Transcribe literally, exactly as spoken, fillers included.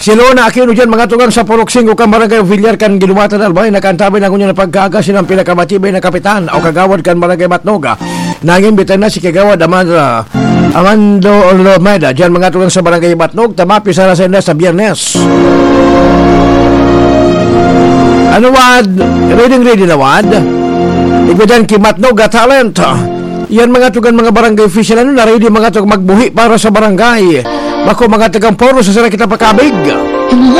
Silo na akin dyan mga tugang sa Poroksing o kang barangay Villar kan ginumatan albay nakantabi na kunya na pagkaga silang pinakamatibay na kapitan o kagawad kan barangay Matnoga. Nangimbitan na si kagawad Amanda Amando Olomeda dyan mga tugang sa barangay Matnog tamapi sa rasenda sa Biyernes. Ano wad? Reading ready na wad? Igbidan ki Matnoga talent. Yan mga tugan mga barangay official ano na ready mga tugang magbuhi para sa barangay. Bako mga tagang poro sa sila kita pakabig.